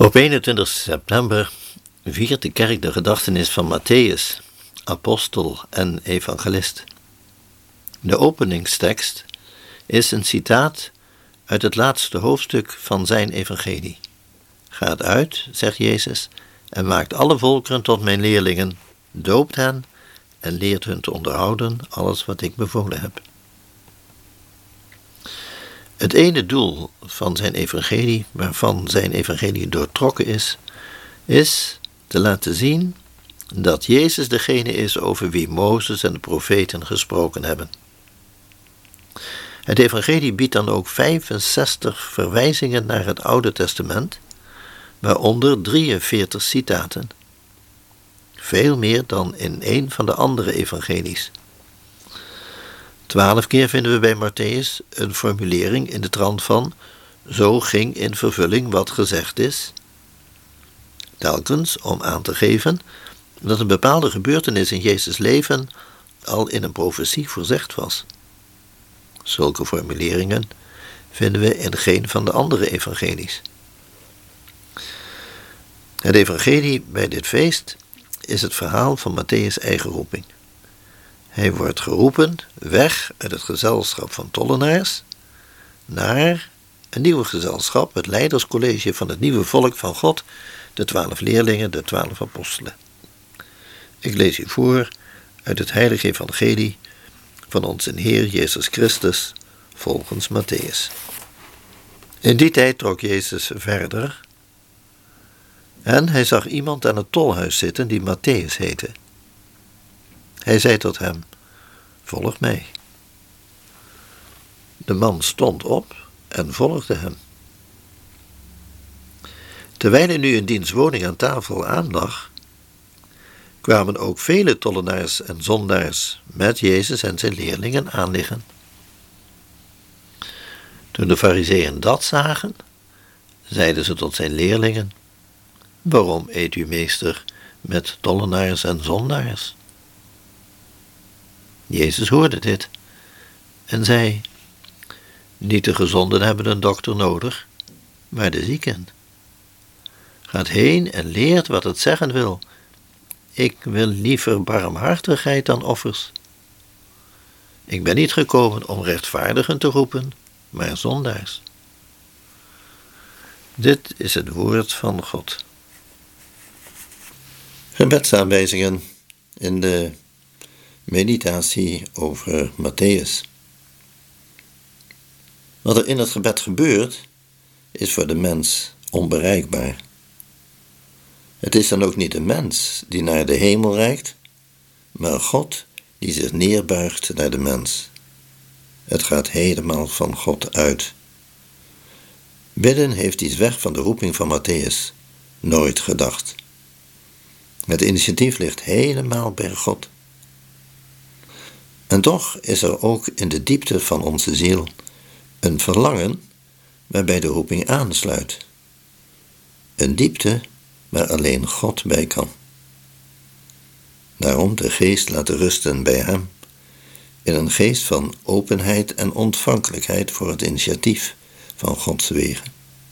Op 21 september viert de kerk de gedachtenis van Mattheüs, apostel en evangelist. De openingstekst is een citaat uit het laatste hoofdstuk van zijn evangelie. Gaat uit, zegt Jezus, en maakt alle volkeren tot mijn leerlingen, doopt hen en leert hun te onderhouden alles wat ik bevolen heb. Het ene doel van zijn evangelie, waarvan zijn evangelie doortrokken is te laten zien dat Jezus degene is over wie Mozes en de profeten gesproken hebben. Het evangelie biedt dan ook 65 verwijzingen naar het Oude Testament, waaronder 43 citaten. Veel meer dan in een van de andere evangelies. 12 keer vinden we bij Mattheüs een formulering in de trant van: zo ging in vervulling wat gezegd is. Telkens om aan te geven dat een bepaalde gebeurtenis in Jezus' leven al in een profetie voorzegd was. Zulke formuleringen vinden we in geen van de andere evangelies. Het evangelie bij dit feest is het verhaal van Mattheüs' eigen roeping. Hij wordt geroepen weg uit het gezelschap van tollenaars naar een nieuw gezelschap, het leiderscollege van het nieuwe volk van God, de 12 leerlingen, de 12 apostelen. Ik lees u voor uit het heilige evangelie van onze Heer Jezus Christus volgens Mattheüs. In die tijd trok Jezus verder en hij zag iemand aan het tolhuis zitten die Mattheüs heette. Hij zei tot hem: volg mij. De man stond op en volgde hem. Terwijl hij nu in diens woning aan tafel aanlag, kwamen ook vele tollenaars en zondaars met Jezus en zijn leerlingen aanliggen. Toen de farizeeën dat zagen, zeiden ze tot zijn leerlingen: waarom eet u meester met tollenaars en zondaars? Jezus hoorde dit en zei: niet de gezonden hebben een dokter nodig, maar de zieken. Gaat heen en leert wat het zeggen wil. Ik wil liever barmhartigheid dan offers. Ik ben niet gekomen om rechtvaardigen te roepen, maar zondaars. Dit is het woord van God. Gebedsaanwijzingen in de meditatie over Mattheüs. Wat er in het gebed gebeurt, is voor de mens onbereikbaar. Het is dan ook niet de mens die naar de hemel reikt, maar God die zich neerbuigt naar de mens. Het gaat helemaal van God uit. Bidden heeft iets weg van de roeping van Mattheüs nooit gedacht. Het initiatief ligt helemaal bij God. En toch is er ook in de diepte van onze ziel een verlangen waarbij de roeping aansluit. Een diepte waar alleen God bij kan. Daarom de geest laten rusten bij hem, in een geest van openheid en ontvankelijkheid voor het initiatief van Gods wegen.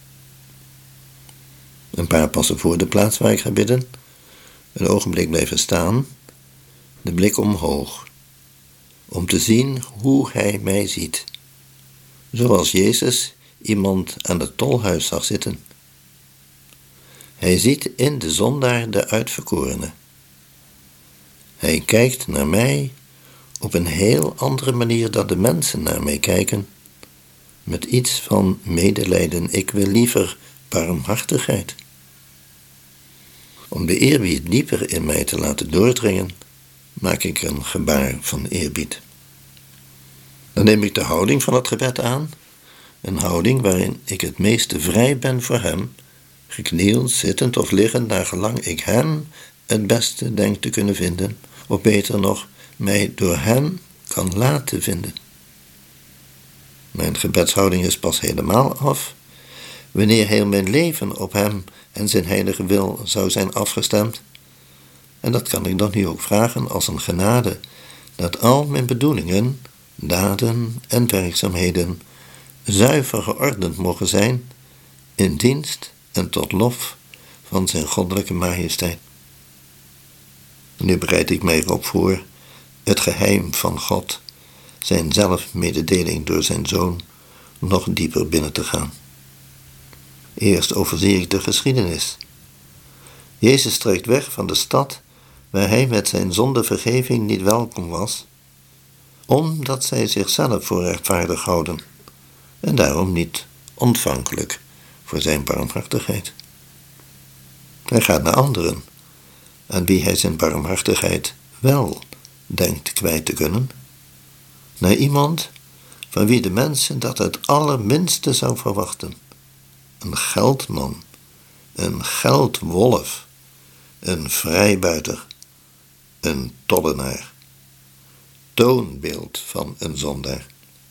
Een paar passen voor de plaats waar ik ga bidden, een ogenblik blijven staan, de blik omhoog, om te zien hoe hij mij ziet, zoals Jezus iemand aan het tolhuis zag zitten. Hij ziet in de zondaar de uitverkorene. Hij kijkt naar mij op een heel andere manier dan de mensen naar mij kijken, met iets van medelijden. Ik wil liever barmhartigheid. Om de eerbied dieper in mij te laten doordringen, maak ik een gebaar van eerbied. Dan neem ik de houding van het gebed aan, een houding waarin ik het meeste vrij ben voor hem, geknield, zittend of liggend, naar gelang ik hem het beste denk te kunnen vinden, of beter nog, mij door hem kan laten vinden. Mijn gebedshouding is pas helemaal af wanneer heel mijn leven op hem en zijn heilige wil zou zijn afgestemd. En dat kan ik dan nu ook vragen als een genade, dat al mijn bedoelingen, daden en werkzaamheden zuiver geordend mogen zijn in dienst en tot lof van zijn goddelijke majesteit. Nu bereid ik mij erop voor het geheim van God, zijn zelfmededeling door zijn Zoon, nog dieper binnen te gaan. Eerst overzie ik de geschiedenis. Jezus trekt weg van de stad waar hij met zijn zondevergeving niet welkom was, omdat zij zichzelf voor rechtvaardig houden en daarom niet ontvankelijk voor zijn barmhartigheid. Hij gaat naar anderen, aan wie hij zijn barmhartigheid wel denkt kwijt te kunnen, naar iemand van wie de mensen dat het allerminste zou verwachten. Een geldman, een geldwolf, een vrijbuiter, een tollenaar, toonbeeld van een zondaar.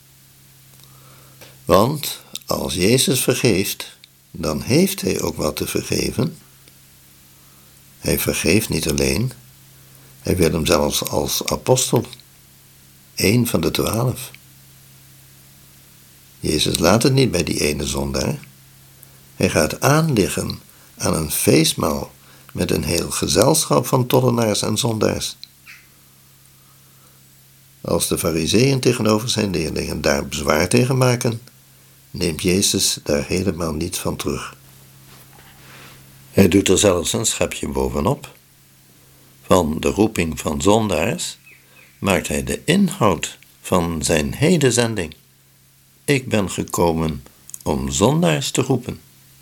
Want als Jezus vergeeft, dan heeft hij ook wat te vergeven. Hij vergeeft niet alleen, hij wil hem zelfs als apostel, 1 van de 12. Jezus laat het niet bij die ene zondaar. Hij gaat aanliggen aan een feestmaal met een heel gezelschap van tollenaars en zondaars. Als de farizeeën tegenover zijn leerlingen daar bezwaar tegen maken, neemt Jezus daar helemaal niets van terug. Hij doet er zelfs een schepje bovenop. Van de roeping van zondaars maakt hij de inhoud van zijn hele zending. Ik ben gekomen om zondaars te roepen.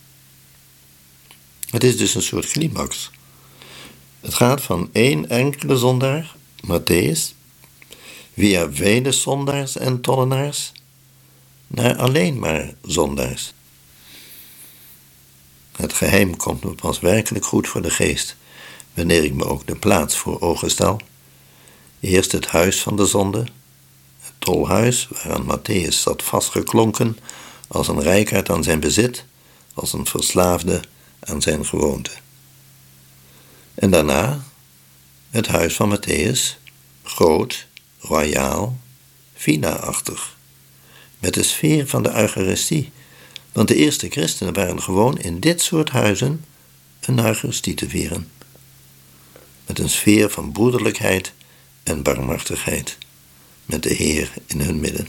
Het is dus een soort climax. Het gaat van één enkele zondaar, Matthäus, via vele zondaars en tollenaars, naar alleen maar zondaars. Het geheim komt me pas werkelijk goed voor de geest, wanneer ik me ook de plaats voor ogen stel. Eerst het huis van de zonde, het tolhuis waaraan Matthäus zat vastgeklonken als een rijkaard aan zijn bezit, als een verslaafde aan zijn gewoonte. En daarna het huis van Matthäus, groot, royaal, villa-achtig, met de sfeer van de Eucharistie, want de eerste christenen waren gewoon in dit soort huizen een Eucharistie te vieren, met een sfeer van broederlijkheid en barmhartigheid, met de Heer in hun midden.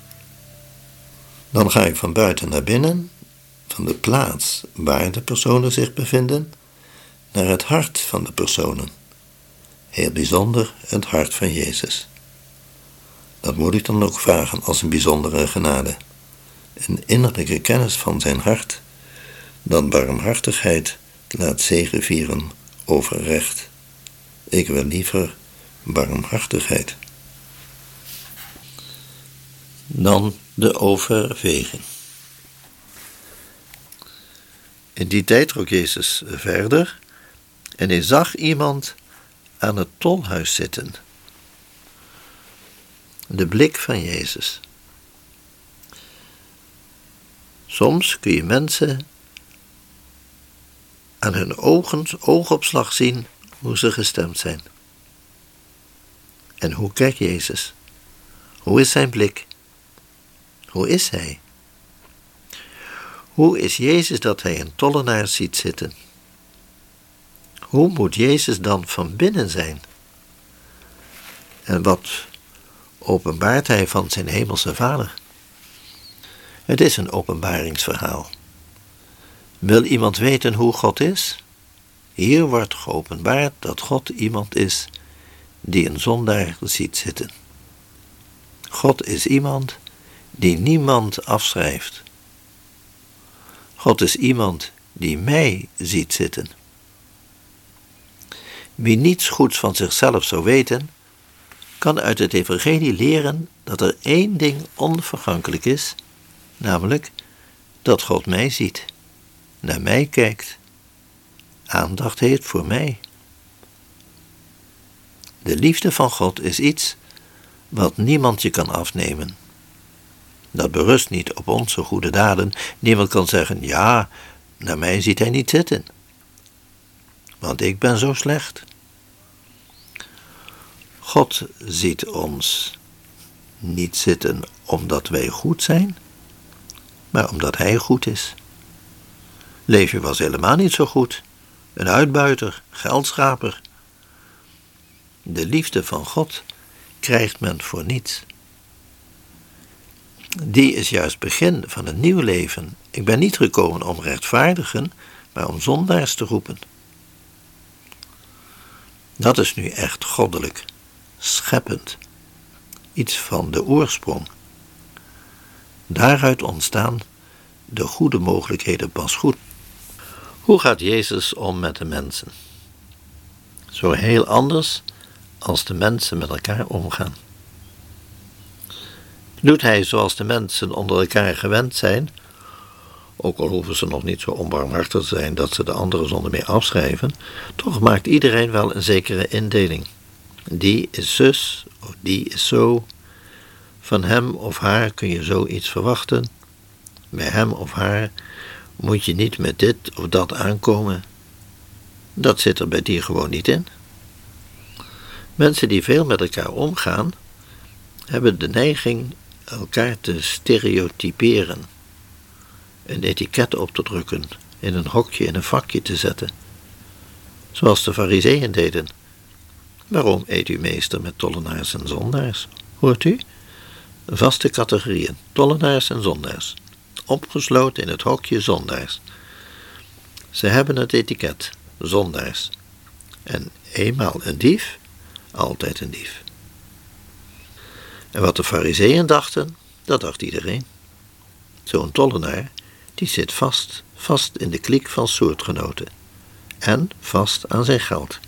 Dan ga ik van buiten naar binnen, van de plaats waar de personen zich bevinden, naar het hart van de personen. Heel bijzonder het hart van Jezus. Dat moet ik dan ook vragen als een bijzondere genade. Een innerlijke kennis van zijn hart, dat barmhartigheid laat zegevieren over recht. Ik wil liever barmhartigheid. Dan de overweging. In die tijd trok Jezus verder en hij zag iemand aan het tolhuis zitten. De blik van Jezus. Soms kun je mensen aan hun oogopslag zien hoe ze gestemd zijn. En hoe kijkt Jezus? Hoe is zijn blik? Hoe is hij? Hoe is Jezus dat hij een tollenaar ziet zitten? Hoe moet Jezus dan van binnen zijn? En wat openbaart hij van zijn hemelse Vader? Het is een openbaringsverhaal. Wil iemand weten hoe God is? Hier wordt geopenbaard dat God iemand is die een zondaar ziet zitten. God is iemand die niemand afschrijft. God is iemand die mij ziet zitten. Wie niets goeds van zichzelf zou weten, kan uit het evangelie leren dat er één ding onvergankelijk is, namelijk dat God mij ziet, naar mij kijkt, aandacht heeft voor mij. De liefde van God is iets wat niemand je kan afnemen. Dat berust niet op onze goede daden. Niemand kan zeggen, ja, naar mij ziet hij niet zitten, want ik ben zo slecht. God ziet ons niet zitten omdat wij goed zijn, maar omdat hij goed is. Levi was helemaal niet zo goed, een uitbuiter, geldschraper. De liefde van God krijgt men voor niets. Die is juist begin van een nieuw leven. Ik ben niet gekomen om rechtvaardigen, maar om zondaars te roepen. Dat is nu echt goddelijk, scheppend, iets van de oorsprong. Daaruit ontstaan de goede mogelijkheden pas goed. Hoe gaat Jezus om met de mensen? Zo heel anders als de mensen met elkaar omgaan. Doet hij zoals de mensen onder elkaar gewend zijn, ook al hoeven ze nog niet zo onbarmhartig te zijn dat ze de anderen zonder meer afschrijven, toch maakt iedereen wel een zekere indeling. Die is zus, of die is zo. Van hem of haar kun je zoiets verwachten. Bij hem of haar moet je niet met dit of dat aankomen. Dat zit er bij die gewoon niet in. Mensen die veel met elkaar omgaan, hebben de neiging elkaar te stereotyperen, een etiket op te drukken, in een hokje, in een vakje te zetten. Zoals de Farizeeën deden. Waarom eet u meester met tollenaars en zondaars? Hoort u? Vaste categorieën, tollenaars en zondaars. Opgesloten in het hokje zondaars. Ze hebben het etiket, zondaars. En eenmaal een dief, altijd een dief. En wat de Farizeeën dachten, dat dacht iedereen. Zo'n tollenaar, die zit vast in de kliek van soortgenoten. En vast aan zijn geld.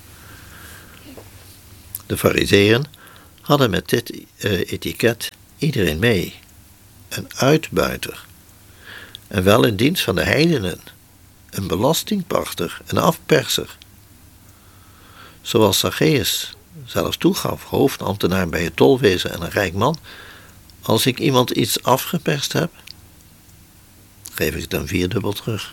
De Farizeeën hadden met dit etiket iedereen mee. Een uitbuiter. En wel in dienst van de heidenen. Een belastingpachter, een afperser. Zoals Zacchaeus zelfs toegaf, hoofdambtenaar bij het tolwezen en een rijk man: als ik iemand iets afgeperst heb, geef ik het dan 4-dubbel terug.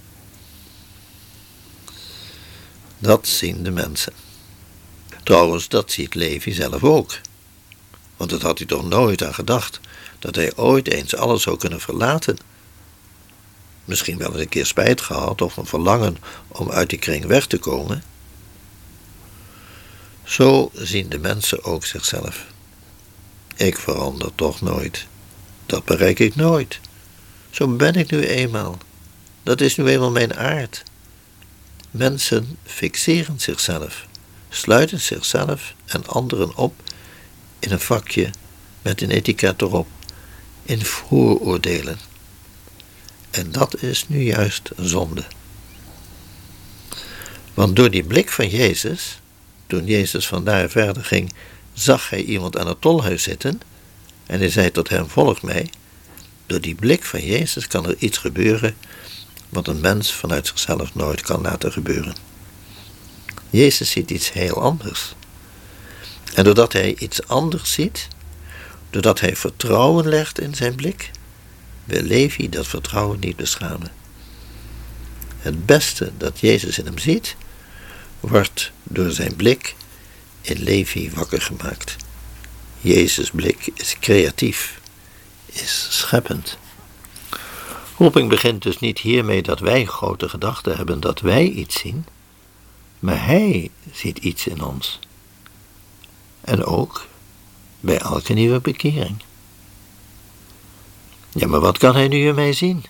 Dat zien de mensen. Trouwens, dat ziet Levi zelf ook. Want dat had hij toch nooit aan gedacht, dat hij ooit eens alles zou kunnen verlaten. Misschien wel eens een keer spijt gehad of een verlangen om uit die kring weg te komen. Zo zien de mensen ook zichzelf. Ik verander toch nooit. Dat bereik ik nooit. Zo ben ik nu eenmaal. Dat is nu eenmaal mijn aard. Mensen fixeren zichzelf, sluiten zichzelf en anderen op in een vakje met een etiket erop, in vooroordelen. En dat is nu juist een zonde. Want door die blik van Jezus, toen Jezus vandaar verder ging, zag hij iemand aan het tolhuis zitten en hij zei tot hem: volg mij. Door die blik van Jezus kan er iets gebeuren wat een mens vanuit zichzelf nooit kan laten gebeuren. Jezus ziet iets heel anders. En doordat hij iets anders ziet, doordat hij vertrouwen legt in zijn blik, wil Levi dat vertrouwen niet beschamen. Het beste dat Jezus in hem ziet, wordt door zijn blik in Levi wakker gemaakt. Jezus' blik is creatief, is scheppend. Roeping begint dus niet hiermee dat wij grote gedachten hebben, dat wij iets zien, maar hij ziet iets in ons. En ook bij elke nieuwe bekering. Ja, maar wat kan hij nu in mij zien?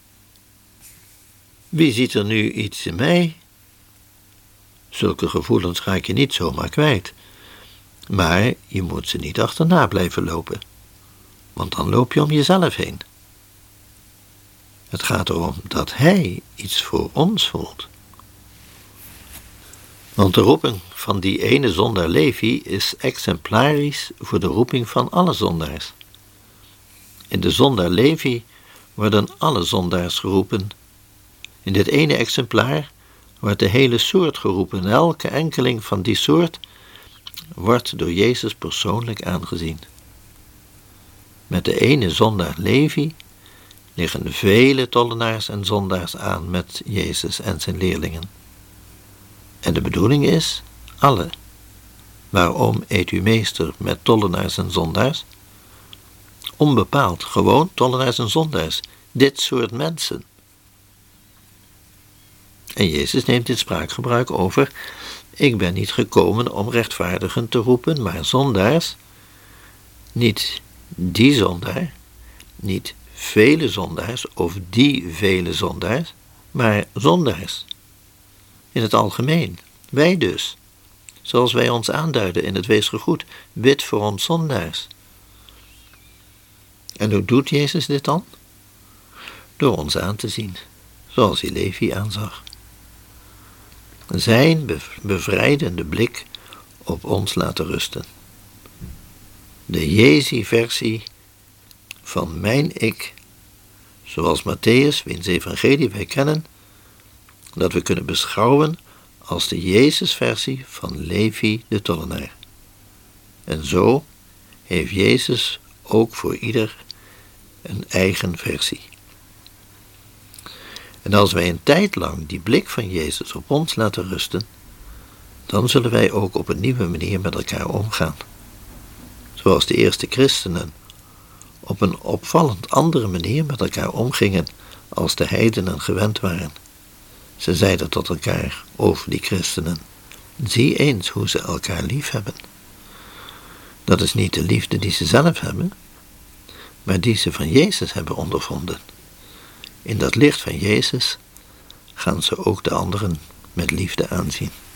Wie ziet er nu iets in mij? Zulke gevoelens raak je niet zomaar kwijt. Maar je moet ze niet achterna blijven lopen. Want dan loop je om jezelf heen. Het gaat erom dat hij iets voor ons voelt. Want de roeping van die ene zondaar Levi is exemplarisch voor de roeping van alle zondaars. In de zondaar Levi worden alle zondaars geroepen. In dit ene exemplaar wordt de hele soort geroepen. Elke enkeling van die soort wordt door Jezus persoonlijk aangezien. Met de ene zondaar Levi liggen vele tollenaars en zondaars aan met Jezus en zijn leerlingen. En de bedoeling is, alle. Waarom eet u meester met tollenaars en zondaars? Onbepaald, gewoon tollenaars en zondaars. Dit soort mensen. En Jezus neemt dit spraakgebruik over: ik ben niet gekomen om rechtvaardigen te roepen, maar zondaars. Niet die zondaar, niet vele zondaars of die vele zondaars, maar zondaars. In het algemeen, wij dus. Zoals wij ons aanduiden in het weesgegroet, bid voor ons zondaars. En hoe doet Jezus dit dan? Door ons aan te zien, zoals hij Levi aanzag. Zijn bevrijdende blik op ons laten rusten. De Jezi-versie van mijn ik, zoals Matthäus, wiens evangelie wij kennen, dat we kunnen beschouwen als de Jezus-versie van Levi de tollenaar. En zo heeft Jezus ook voor ieder een eigen versie. En als wij een tijd lang die blik van Jezus op ons laten rusten, dan zullen wij ook op een nieuwe manier met elkaar omgaan. Zoals de eerste christenen op een opvallend andere manier met elkaar omgingen als de heidenen gewend waren. Ze zeiden tot elkaar over die christenen: zie eens hoe ze elkaar lief hebben. Dat is niet de liefde die ze zelf hebben, maar die ze van Jezus hebben ondervonden. In dat licht van Jezus gaan ze ook de anderen met liefde aanzien.